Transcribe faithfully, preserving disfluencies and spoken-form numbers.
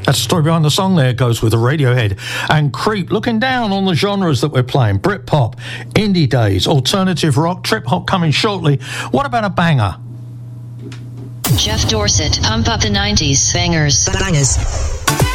That's the story behind the song there. It goes with the Radiohead and Creep. Looking down on the genres that we're playing. Britpop, indie days, alternative rock, trip hop coming shortly. What about a banger? Jeff Dorset, Pump Up the nineties Bangers. Bangers.